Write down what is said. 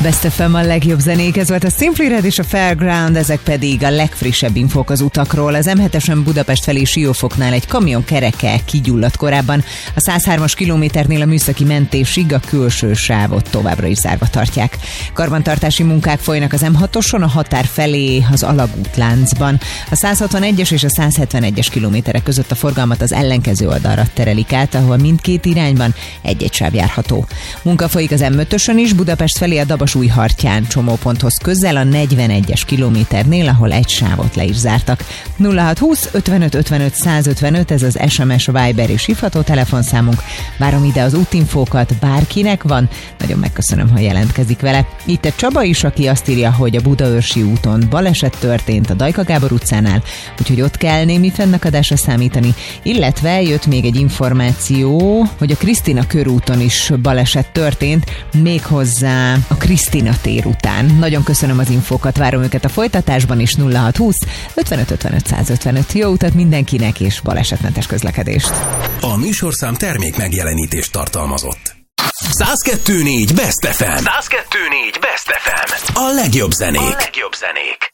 Best FM a legjobb zenék, ez volt a Simply Red és a Fairground, ezek pedig a legfrissebb infók az utakról. Az M7-esen Budapest felé Siófoknál egy kamion kereke kigyulladt korábban. A 103-as kilométernél a műszaki mentésig a külső sávot továbbra is zárva tartják. Karbantartási munkák folynak az M6-oson, a határ felé az alagútláncban. A 161-es és a 171-es kilométerek között a forgalmat az ellenkező oldalra terelik át, ahol mindkét irányban egy-egy sáv járható. Munka folyik az M5-ösön is, Budapest felé a Dabas-Újhartyán csomóponthoz közel a 41-es kilométernél, ahol egy sávot le is zártak. 0620 55 55 155, ez az SMS, Viber és hívható telefonszámunk. Várom ide az útinfókat, bárkinek van, nagyon megköszönöm, ha jelentkezik vele. Itt egy Csaba is, aki azt írja, hogy a Budaörsi úton baleset történt a Dajka Gábor utcánál, úgyhogy ott kell némi fennakadásra számítani, illetve jött még egy információ, hogy a Krisztina körúton is baleset történt, méghozzá a Krisztina tér után. Nagyon köszönöm az infókat, várom őket a folytatásban is. 0620 55 55 155. Jó utat mindenkinek, és balesetmentes közlekedést. A műsorszám termék megjelenítést tartalmazott. 102.4 Best FM. 102.4 Best FM. A legjobb zenék.